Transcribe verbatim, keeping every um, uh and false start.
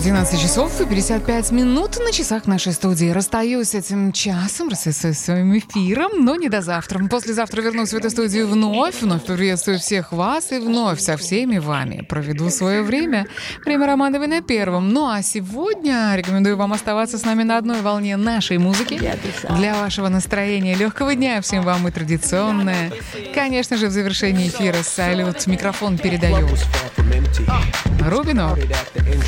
двенадцать часов и пятьдесят пять минут на часах нашей студии. Расстаюсь с этим часом, расстаюсь с своим эфиром, но не до завтра. Послезавтра вернусь в эту студию вновь, вновь приветствую всех вас и вновь со всеми вами проведу свое время. Время Романовой на первом. Ну а сегодня рекомендую вам оставаться с нами на одной волне нашей музыки. Для вашего настроения легкого дня всем вам и традиционное. Конечно же, в завершении эфира салют. Микрофон передаю Рубину.